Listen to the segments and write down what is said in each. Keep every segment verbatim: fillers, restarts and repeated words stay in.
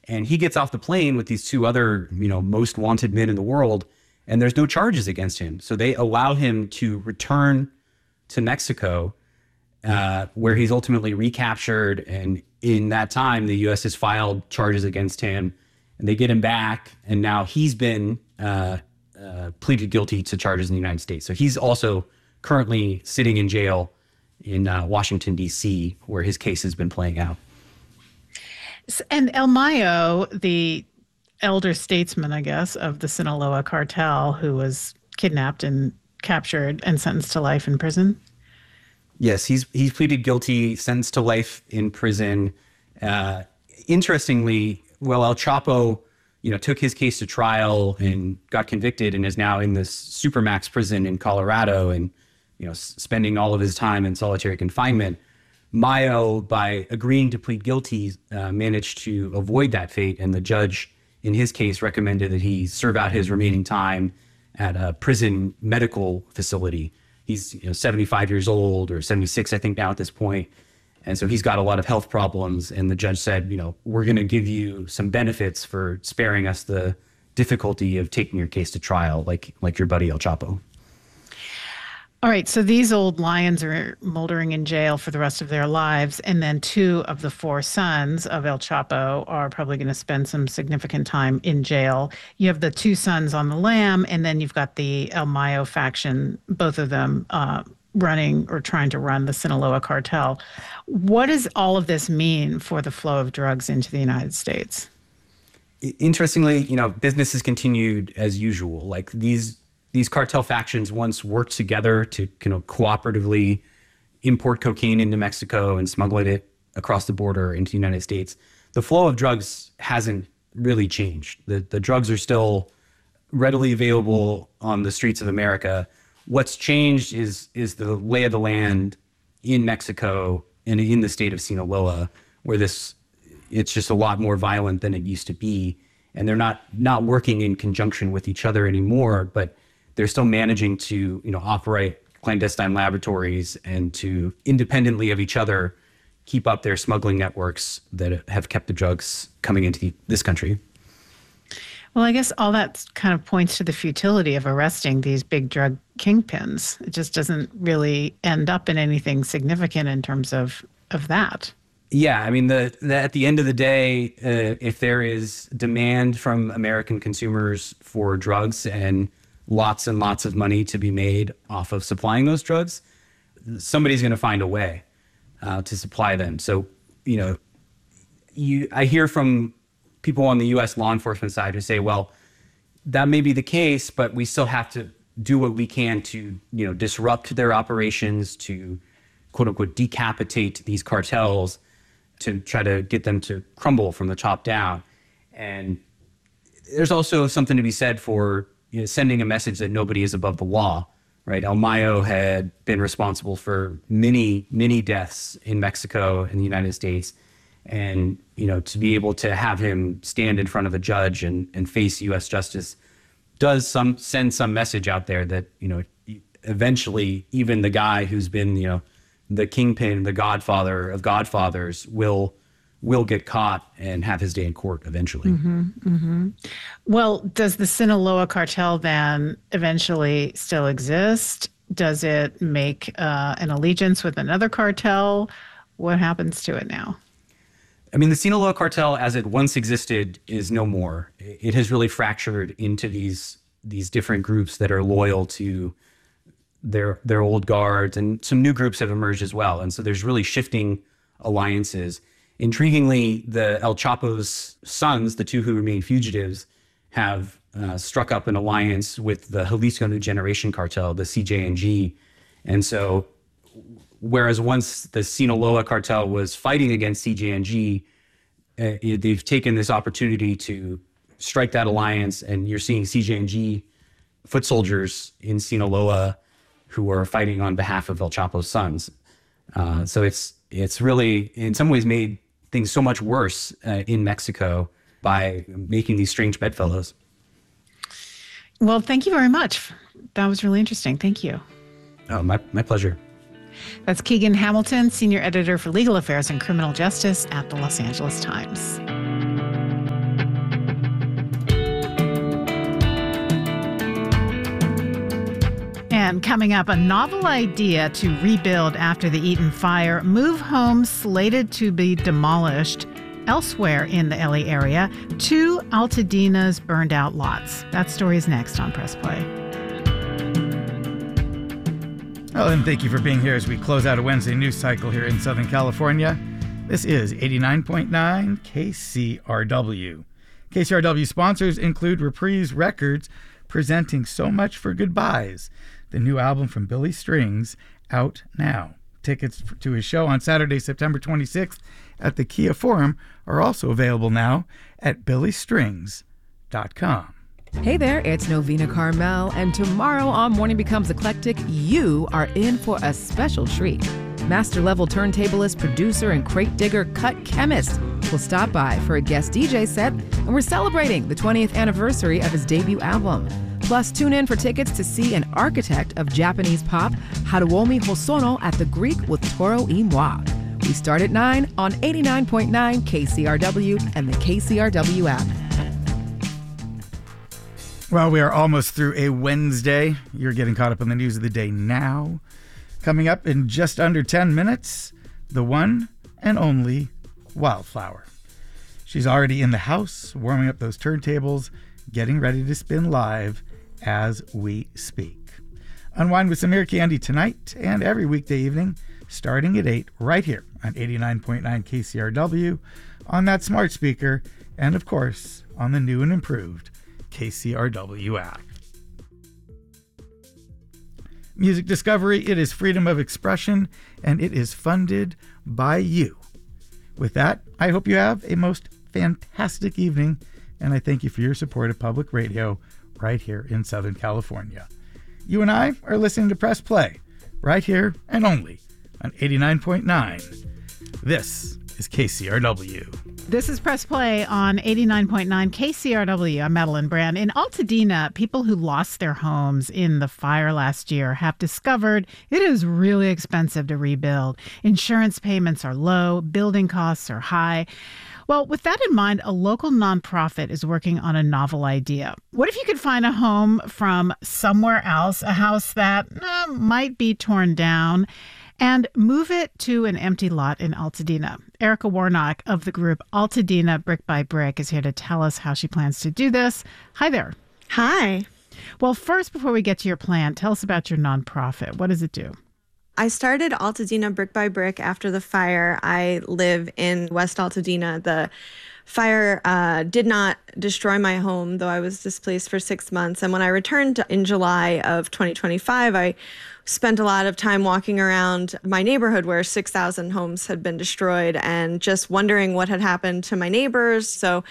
And he gets off the plane with these two other, you know, most wanted men in the world, and there's no charges against him. So they allow him to return to Mexico, uh, where he's ultimately recaptured. And in that time, the U S has filed charges against him, and they get him back. And now he's been uh, uh, pleaded guilty to charges in the United States. So he's also currently sitting in jail in uh, Washington, D C, where his case has been playing out. And El Mayo, the elder statesman, I guess, of the Sinaloa cartel, who was kidnapped and captured and sentenced to life in prison. Yes, he's he's pleaded guilty, sentenced to life in prison. Uh, interestingly, well, El Chapo, you know, took his case to trial and got convicted, and is now in this supermax prison in Colorado, and you know, s- spending all of his time in solitary confinement. Mayo, by agreeing to plead guilty, uh, managed to avoid that fate, and the judge, in his case, recommended that he serve out his remaining time at a prison medical facility. He's you know, seventy-five years old, or seventy-six, I think, now at this point. And so he's got a lot of health problems. And the judge said, you know, we're going to give you some benefits for sparing us the difficulty of taking your case to trial, like like your buddy El Chapo. All right, so these old lions are moldering in jail for the rest of their lives, and then two of the four sons of El Chapo are probably going to spend some significant time in jail. You have the two sons on the lam, and then you've got the El Mayo faction, both of them uh, running or trying to run the Sinaloa cartel. What does all of this mean for the flow of drugs into the United States? Interestingly, you know, business has continued as usual. Like these These cartel factions once worked together to you know, cooperatively import cocaine into Mexico and smuggle it across the border into the United States. The flow of drugs hasn't really changed. The, the drugs are still readily available on the streets of America. What's changed is, is the lay of the land in Mexico and in the state of Sinaloa, where this it's just a lot more violent than it used to be. And they're not, not working in conjunction with each other anymore, but they're still managing to, you know, operate clandestine laboratories and to independently of each other keep up their smuggling networks that have kept the drugs coming into the, this country. Well, I guess all that kind of points to the futility of arresting these big drug kingpins. It just doesn't really end up in anything significant in terms of, of that. Yeah, I mean, the, the at the end of the day, uh, if there is demand from American consumers for drugs and lots and lots of money to be made off of supplying those drugs, somebody's going to find a way uh, to supply them. So, you know, you I hear from people on the U S law enforcement side who say, well, that may be the case, but we still have to do what we can to, you know, disrupt their operations, to quote unquote decapitate these cartels, to try to get them to crumble from the top down. And there's also something to be said for, you know, sending a message that nobody is above the law, right? El Mayo had been responsible for many, many deaths in Mexico and the United States. And, you know, to be able to have him stand in front of a judge and, and face U S justice does some send some message out there that, you know, eventually even the guy who's been, you know, the kingpin, the godfather of godfathers will will get caught and have his day in court eventually. Mm-hmm, mm-hmm. Well, does the Sinaloa cartel then eventually still exist? Does it make uh, an allegiance with another cartel? What happens to it now? I mean, the Sinaloa cartel, as it once existed, is no more. It has really fractured into these these different groups that are loyal to their their old guards, and some new groups have emerged as well. And so there's really shifting alliances. Intriguingly, the El Chapo's sons, the two who remain fugitives, have uh, struck up an alliance with the Jalisco New Generation cartel, the C J N G. And so whereas once the Sinaloa cartel was fighting against C J N G, uh, they've taken this opportunity to strike that alliance, and you're seeing C J N G foot soldiers in Sinaloa who are fighting on behalf of El Chapo's sons. Uh, so it's it's really, in some ways, made things so much worse uh, in Mexico by making these strange bedfellows. Well, thank you very much. That was really interesting. Thank you. Oh, my, my pleasure. That's Keegan Hamilton, Senior Editor for Legal Affairs and Criminal Justice at the Los Angeles Times. And coming up, a novel idea to rebuild after the Eaton fire, move homes slated to be demolished elsewhere in the L A area to Altadena's burned out lots. That story is next on Press Play. Well, and thank you for being here as we close out a Wednesday news cycle here in Southern California. This is eighty-nine point nine K C R W. K C R W sponsors include Reprise Records, presenting So Much for Goodbyes, the new album from Billy Strings, out now. Tickets to his show on Saturday, September twenty-sixth at the Kia Forum are also available now at billy strings dot com. Hey there, it's Novena Carmel, and tomorrow on Morning Becomes Eclectic, you are in for a special treat. Master-level turntablist, producer, and crate digger Cut Chemist will stop by for a guest D J set, and we're celebrating the twentieth anniversary of his debut album. Plus, tune in for tickets to see an architect of Japanese pop, Haruomi Hosono, at the Greek with Toro y Moi. We start at nine on eighty-nine point nine K C R W and the K C R W app. Well, we are almost through a Wednesday. You're getting caught up on the news of the day now. Coming up in just under ten minutes, the one and only Wildflower. She's already in the house, warming up those turntables, getting ready to spin live as we speak. Unwind with some ear candy tonight and every weekday evening, starting at eight, right here on eighty-nine point nine K C R W, on that smart speaker, and of course, on the new and improved K C R W app. Music Discovery, it is freedom of expression, and it is funded by you. With that, I hope you have a most fantastic evening, and I thank you for your support of public radio right here in Southern California. You and I are listening to Press Play, right here and only on eighty-nine point nine. This is K C R W. This is Press Play on eighty-nine point nine K C R W. I'm Madeline Brand. In Altadena, people who lost their homes in the fire last year have discovered it is really expensive to rebuild. Insurance payments are low, building costs are high. Well, with that in mind, a local nonprofit is working on a novel idea. What if you could find a home from somewhere else, a house that uh, might be torn down, and move it to an empty lot in Altadena? Erica Warnock of the group Altadena Brick by Brick is here to tell us how she plans to do this. Hi there. Hi. Well, first, before we get to your plan, tell us about your nonprofit. What does it do? I started Altadena Brick by Brick after the fire. I live in West Altadena. The fire uh, did not destroy my home, though I was displaced for six months. And when I returned in July of twenty twenty-five, I spent a lot of time walking around my neighborhood where six thousand homes had been destroyed and just wondering what had happened to my neighbors. So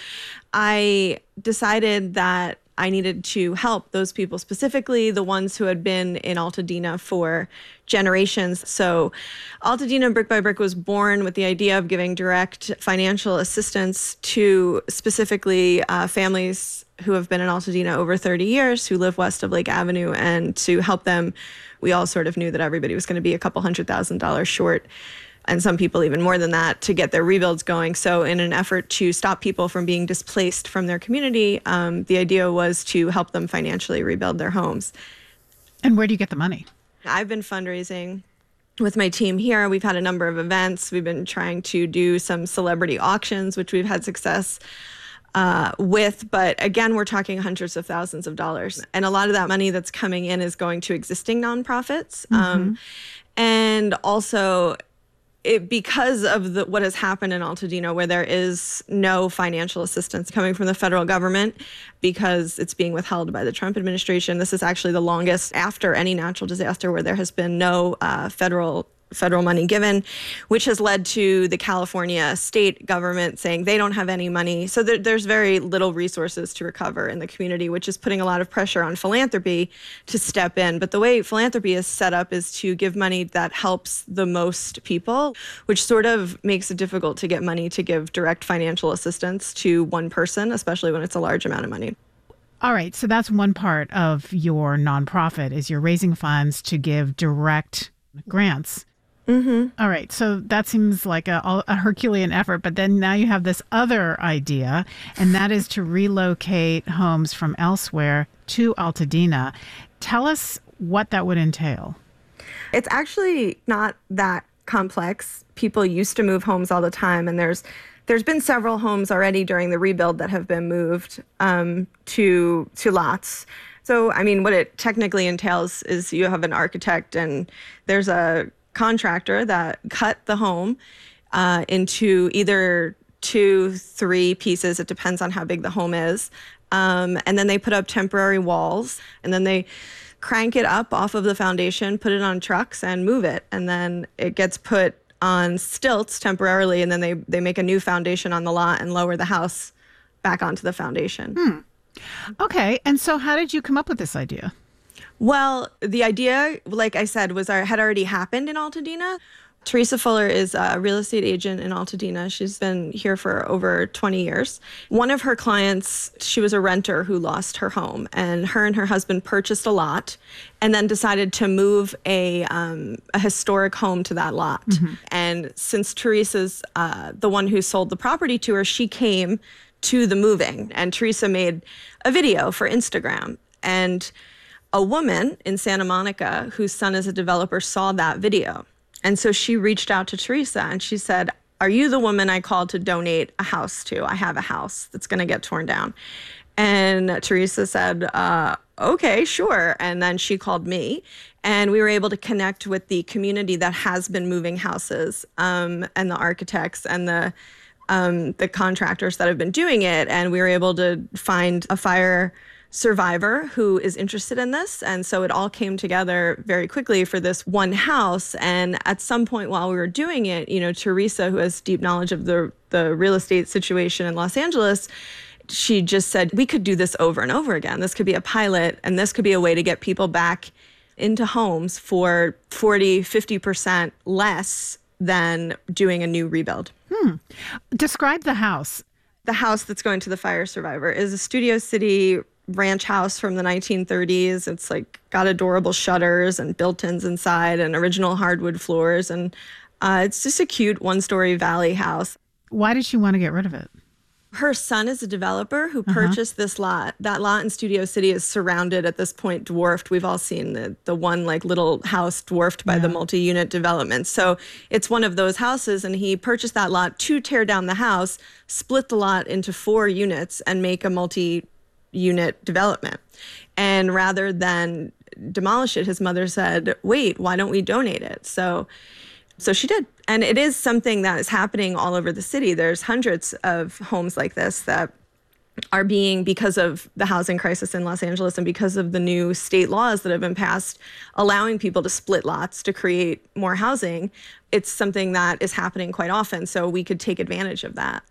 I decided that I needed to help those people, specifically the ones who had been in Altadena for generations. So Altadena Brick by Brick was born with the idea of giving direct financial assistance to specifically uh, families who have been in Altadena over thirty years, who live west of Lake Avenue, and to help them. We all sort of knew that everybody was going to be a couple hundred thousand dollars short, and some people even more than that, to get their rebuilds going. So in an effort to stop people from being displaced from their community, um, the idea was to help them financially rebuild their homes. And where do you get the money? I've been fundraising with my team here. We've had a number of events. We've been trying to do some celebrity auctions, which we've had success uh, with. But again, we're talking hundreds of thousands of dollars. And a lot of that money that's coming in is going to existing nonprofits. Mm-hmm. Um, and also, It, because of the, what has happened in Altadena, where there is no financial assistance coming from the federal government because it's being withheld by the Trump administration. This is actually the longest after any natural disaster where there has been no uh, federal federal money given, which has led to the California state government saying they don't have any money. So there, there's very little resources to recover in the community, which is putting a lot of pressure on philanthropy to step in. But the way philanthropy is set up is to give money that helps the most people, which sort of makes it difficult to get money to give direct financial assistance to one person, especially when it's a large amount of money. All right, so that's one part of your nonprofit, is you're raising funds to give direct grants. All right. So that seems like a, a Herculean effort. But then now you have this other idea, and that is to relocate homes from elsewhere to Altadena. Tell us what that would entail. It's actually not that complex. People used to move homes all the time, and there's there's been several homes already during the rebuild that have been moved um, to to lots. So, I mean, what it technically entails is you have an architect and there's a contractor that cut the home uh, into either two, three pieces. It depends on how big the home is. Um, and then they put up temporary walls, and then they crank it up off of the foundation, put it on trucks and move it. And then it gets put on stilts temporarily, and then they, they make a new foundation on the lot and lower the house back onto the foundation. Hmm. Okay. And so how did you come up with this idea? Well, the idea, like I said, was our, had already happened in Altadena. Teresa Fuller is a real estate agent in Altadena. She's been here for over twenty years. One of her clients, she was a renter who lost her home, and her and her husband purchased a lot and then decided to move a, um, a historic home to that lot. Mm-hmm. And since Teresa's uh, the one who sold the property to her, she came to the moving, and Teresa made a video for Instagram. And a woman in Santa Monica whose son is a developer saw that video. And so she reached out to Teresa and she said, "Are you the woman I called to donate a house to? I have a house that's going to get torn down." And Teresa said, uh, okay, sure. And then she called me, and we were able to connect with the community that has been moving houses, um, and the architects and the um, the contractors that have been doing it. And we were able to find a fire survivor who is interested in this. And so it all came together very quickly for this one house. And at some point while we were doing it, you know, Teresa, who has deep knowledge of the, the real estate situation in Los Angeles, she just said, we could do this over and over again. This could be a pilot, and this could be a way to get people back into homes for forty, fifty percent less than doing a new rebuild. Hmm. Describe the house. The house that's going to the fire survivor is a Studio City ranch house from the nineteen thirties. It's like got adorable shutters and built-ins inside and original hardwood floors. And uh, it's just a cute one-story valley house. Why did she want to get rid of it? Her son is a developer who Uh-huh. purchased this lot. That lot in Studio City is surrounded at this point, dwarfed. We've all seen the the one like little house dwarfed by Yeah. the multi-unit development. So it's one of those houses, and he purchased that lot to tear down the house, split the lot into four units, and make a multi-unit development. And rather than demolish it, his mother said, "Wait, why don't we donate it?" So So she did. And it is something that is happening all over the city. There's hundreds of homes like this that are being, because of the housing crisis in Los Angeles and because of the new state laws that have been passed, allowing people to split lots to create more housing. It's something that is happening quite often. So we could take advantage of that.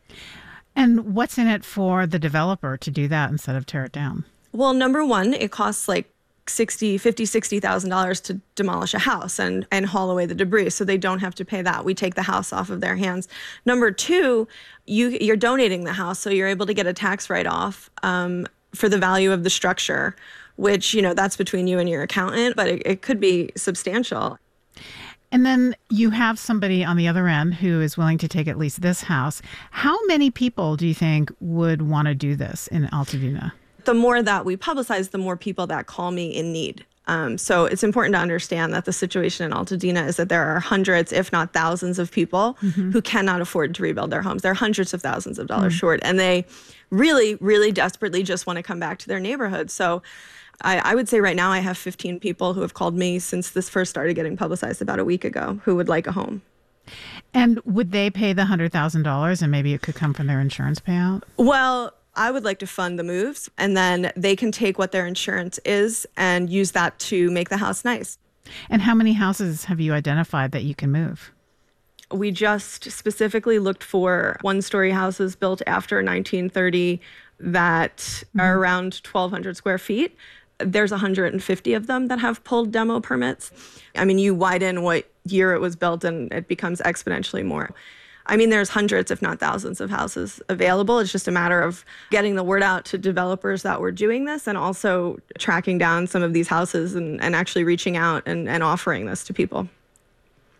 And what's in it for the developer to do that instead of tear it down? Well, number one, it costs like sixty, fifty, sixty thousand dollars to demolish a house and and haul away the debris, so they don't have to pay that. We take the house off of their hands. Number two, you you're donating the house, so you're able to get a tax write-off um, for the value of the structure, which, you know, that's between you and your accountant, but it, it could be substantial. And then you have somebody on the other end who is willing to take at least this house. How many people do you think would want to do this in Altadena? The more that we publicize, the more people that call me in need. Um, so it's important to understand that the situation in Altadena is that there are hundreds, if not thousands, of people mm-hmm. who cannot afford to rebuild their homes. They're hundreds of thousands of dollars mm-hmm. short, and they really, really desperately just want to come back to their neighborhood. So I, I would say right now I have fifteen people who have called me since this first started getting publicized about a week ago who would like a home. And would they pay the one hundred thousand dollars and maybe it could come from their insurance payout? Well, I would like to fund the moves, and then they can take what their insurance is and use that to make the house nice. And how many houses have you identified that you can move? We just specifically looked for one-story houses built after nineteen thirty that mm-hmm. are around twelve hundred square feet. There's one hundred fifty of them that have pulled demo permits. I mean, you widen what year it was built and it becomes exponentially more. I mean, there's hundreds, if not thousands, of houses available. It's just a matter of getting the word out to developers that we're doing this, and also tracking down some of these houses and, and actually reaching out and, and offering this to people.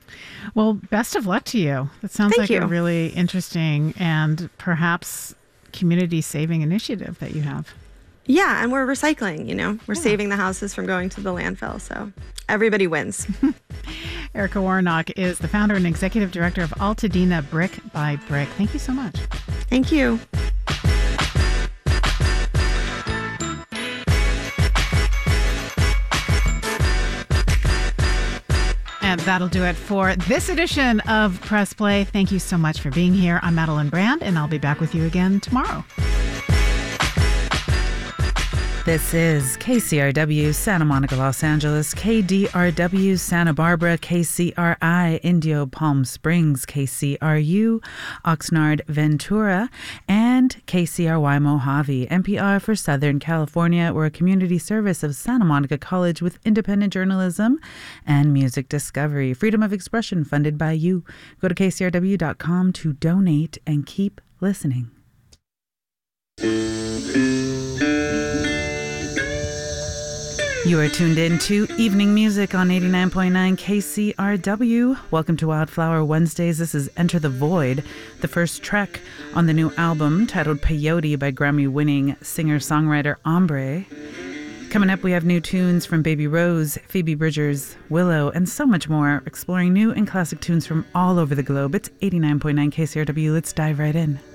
Well, best of luck to you. That sounds Thank like you. a really interesting and perhaps community-saving initiative that you have. Yeah, and we're recycling, you know. We're saving the houses from going to the landfill, so everybody wins. Erica Warnock is the founder and executive director of Altadena Brick by Brick. Thank you so much. Thank you. And that'll do it for this edition of Press Play. Thank you so much for being here. I'm Madeline Brand, and I'll be back with you again tomorrow. This is K C R W Santa Monica, Los Angeles, K D R W Santa Barbara, K C R I Indio Palm Springs, K C R U Oxnard Ventura, and K C R Y Mojave. N P R for Southern California. We're a community service of Santa Monica College with independent journalism and music discovery. Freedom of expression funded by you. Go to K C R W dot com to donate and keep listening. You are tuned in to Evening Music on eighty-nine point nine K C R W. Welcome to Wildflower Wednesdays. This is Enter the Void, the first track on the new album titled Peyote by Grammy-winning singer-songwriter Ombre. Coming up, we have new tunes from Baby Rose, Phoebe Bridgers, Willow, and so much more, exploring new and classic tunes from all over the globe. It's eighty-nine point nine K C R W. Let's dive right in.